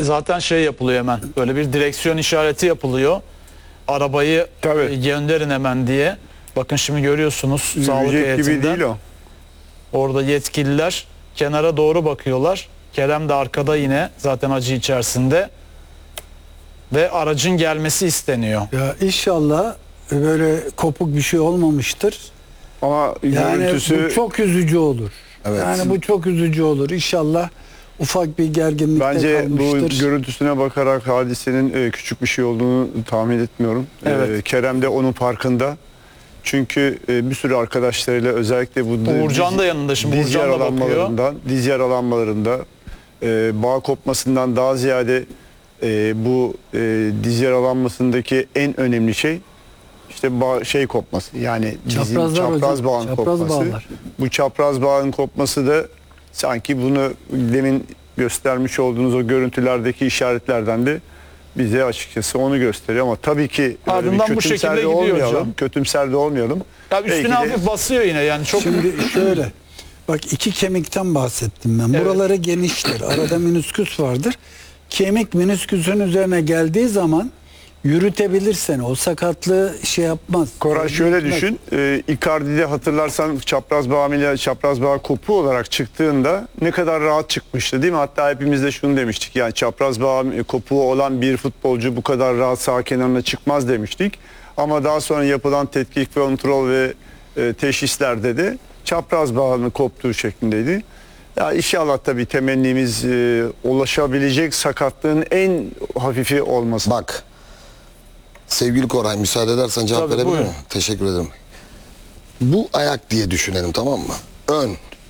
zaten şey yapılıyor hemen. Böyle bir direksiyon işareti yapılıyor. Arabayı gönderin hemen diye. Bakın şimdi görüyorsunuz sağlık heyetinden. gibi değil o. Orada yetkililer kenara doğru bakıyorlar. Kerem de arkada yine zaten acı içerisinde. Ve aracın gelmesi isteniyor. Ya inşallah böyle kopuk bir şey olmamıştır. Ama Yani görüntüsü... bu çok üzücü olur. Evet. Yani bu çok üzücü olur. İnşallah ufak bir gerginlikte Bence kalmıştır. bu görüntüsüne bakarak hadisenin küçük bir şey olduğunu tahmin etmiyorum. Evet. Kerem de onun farkında. Çünkü bir sürü arkadaşlarıyla özellikle bu Uğurcan da yanında şimdi. Uğurcan da bakıyor. Diz yaralanmalarında bağ kopmasından daha ziyade bu diz yaralanmasındaki en önemli şey işte şey kopması. Yani çapraz bağın kopması. Bağlar. Bu çapraz bağın kopması da sanki bunu demin göstermiş olduğunuz o görüntülerdeki işaretlerden de bize açıkçası onu gösteriyor ama tabii ki ardından bu şekilde gidiyor hocam. Kötümser de olmayalım. Ya üstüne hafif basıyor yine yani çok. Şimdi şöyle bak, iki kemikten bahsettim ben. Evet. Buraları geniştir. Arada menisküs vardır. Kemik menisküsün üzerine geldiği zaman yürütebilirsen o sakatlığı şey yapmaz. Koray şöyle düşün. Icardi'de hatırlarsan çapraz bağ kopu olarak çıktığında ne kadar rahat çıkmıştı değil mi? Hatta hepimiz de şunu demiştik. Yani çapraz bağ kopuğu olan bir futbolcu bu kadar rahat sağ kenarına çıkmaz demiştik. Ama daha sonra yapılan tetkik, kontrol ve teşhislerde de çapraz bağının koptuğu şeklindeydi. Ya inşallah tabii temennimiz ulaşabilecek sakatlığın en hafifi olması. Bak sevgili Koray, müsaade edersen cevap Tabii, verebilir buyurun. miyim? Teşekkür ederim. Bu ayak diye düşünelim, tamam mı? Ön,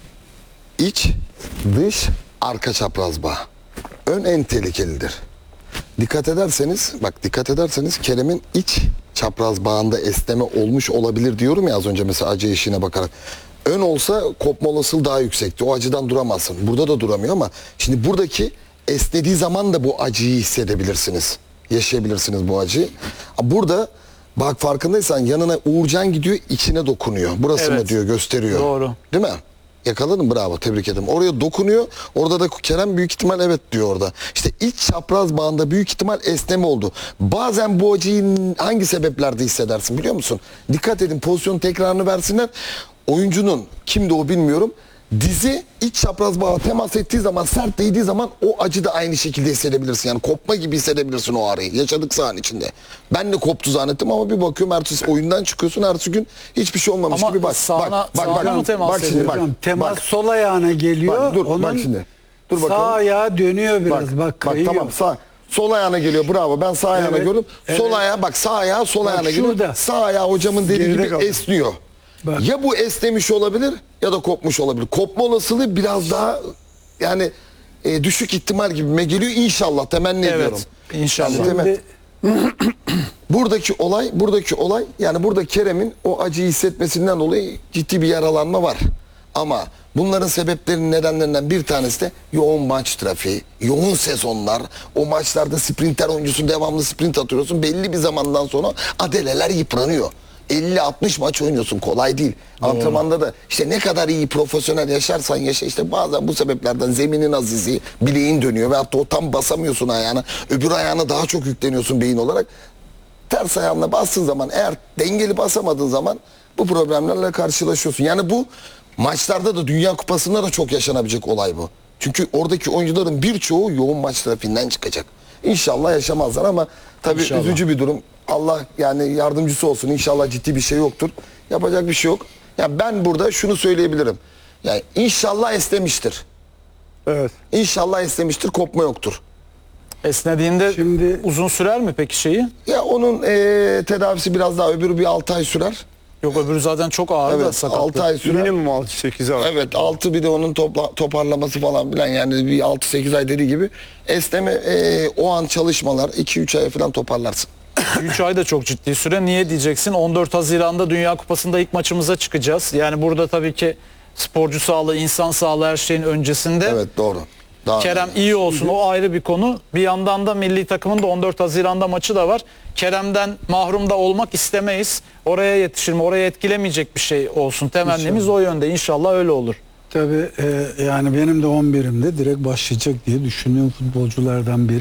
iç, dış, arka çapraz bağ. Ön en tehlikelidir. Dikkat ederseniz Kerem'in iç çapraz bağında esneme olmuş olabilir diyorum ya az önce, mesela acı eşiğine bakarak. Ön olsa kopma olasılığı daha yüksekti. O acıdan duramazsın. Burada da duramıyor ama şimdi buradaki esnediği zaman da bu acıyı hissedebilirsiniz. Yaşayabilirsiniz bu acıyı. Burada bak, farkındaysan yanına Uğurcan gidiyor, içine dokunuyor. Burası mı diyor, gösteriyor. Doğru. Değil mi? Yakaladın, bravo, tebrik ederim. Oraya dokunuyor. Orada da Kerem büyük ihtimal evet diyor orada. İşte iç çapraz bağında büyük ihtimal esneme oldu. Bazen bu acıyı hangi sebeplerde hissedersin biliyor musun? Dikkat edin, pozisyonun tekrarını versinler. Oyuncunun, kimdi o bilmiyorum, dizi iç çapraz bağa temas ettiği zaman, sert değdiği zaman o acı da aynı şekilde hissedebilirsin. Yani kopma gibi hissedebilirsin o ağrıyı. Yaşadık sahanın içinde. Ben de koptu zannettim ama bir bakıyorum ertesi oyundan çıkıyorsun, ertesi gün hiçbir şey olmamış ama gibi bak. Bak şimdi bak. Temas sol ayağına geliyor. Bak, dur bak şimdi. Dur bakalım. Sağ ayağı dönüyor biraz. Bak kayıyor. Tamam, sol ayağına geliyor, bravo. Ben sağ ayağına gördüm. Evet. Sol ayağı bak, sağ ayağı sol ayağına geliyor. Şurada. Sağ ayağı hocamın dediği Geride gibi kaldı. esniyor. Bak. Ya bu esnemiş olabilir ya da kopmuş olabilir. Kopma olasılığı biraz daha yani düşük ihtimal gibime geliyor. İnşallah, temenni ediyorum. İnşallah. Yani, buradaki olay yani burada Kerem'in o acıyı hissetmesinden dolayı ciddi bir yaralanma var. Ama bunların sebeplerinin nedenlerinden bir tanesi de yoğun maç trafiği, yoğun sezonlar. O maçlarda sprinter oyuncusun, devamlı sprint atıyorsun. Belli bir zamandan sonra adeleler yıpranıyor. 50-60 maç oynuyorsun, kolay değil. Antrenmanda da işte ne kadar iyi profesyonel yaşarsan yaşa, işte bazen bu sebeplerden zeminin azizi, bileğin dönüyor ve hatta o tam basamıyorsun ayağına. Öbür ayağına daha çok yükleniyorsun beyin olarak. Ters ayağına bastığın zaman, eğer dengeli basamadığın zaman bu problemlerle karşılaşıyorsun. Yani bu maçlarda da, Dünya Kupası'nda da çok yaşanabilecek olay bu. Çünkü oradaki oyuncuların birçoğu yoğun maç trafiğinden çıkacak. İnşallah yaşamazlar ama tabii üzücü bir durum. Allah yani yardımcısı olsun. İnşallah ciddi bir şey yoktur. Yapacak bir şey yok. Yani ben burada şunu söyleyebilirim. Yani inşallah esnemiştir. Evet. İnşallah esnemiştir, kopma yoktur. Esnediğinde Şimdi uzun sürer mi peki şeyi? Ya onun tedavisi biraz daha, öbürü bir 6 ay sürer. Yok, öbürü zaten çok ağır da Evet, sakatlık. 6 ay sürer. Minimum 6-8 ay. Evet, 6 bir de onun toparlaması falan filan, yani bir 6-8 ay dediği gibi esneme, o an çalışmalar 2-3 ay falan toparlarsın. 3 ay da çok ciddi süre. Niye diyeceksin? 14 Haziran'da Dünya Kupası'nda ilk maçımıza çıkacağız. Yani burada tabii ki sporcu sağlığı, insan sağlığı her şeyin öncesinde. Evet, doğru. Daha Kerem iyi olsun, o ayrı bir konu. Bir yandan da milli takımın da 14 Haziran'da maçı da var. Kerem'den mahrum da olmak istemeyiz. Oraya yetişir mi, oraya etkilemeyecek bir şey olsun. Temennimiz o yönde. İnşallah öyle olur. tabii yani benim de 11'imde direkt başlayacak diye düşündüğüm futbolculardan biri.